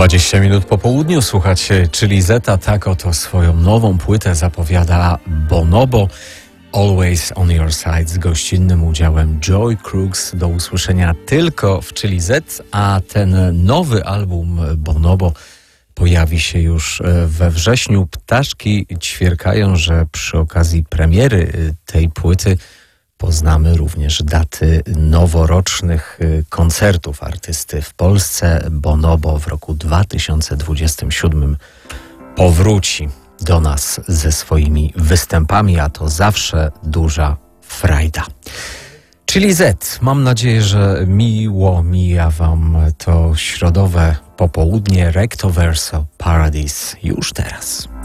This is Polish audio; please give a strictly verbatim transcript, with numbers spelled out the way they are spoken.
dwadzieścia minut po południu słuchacie, czyli Zeta, tak oto swoją nową płytę zapowiada Bonobo. Always on Your Side z gościnnym udziałem Joy Crooks, do usłyszenia tylko w Chili Z, a ten nowy album Bonobo pojawi się już we wrześniu. Ptaszki ćwierkają, że przy okazji premiery tej płyty poznamy również daty noworocznych koncertów artysty w Polsce. Bonobo w roku dwa tysiące dwudziestym siódmym powróci do nas ze swoimi występami, a to zawsze duża frajda. Czyli Z. Mam nadzieję, że miło mija wam to środowe popołudnie. Recto Verso Paradise już teraz.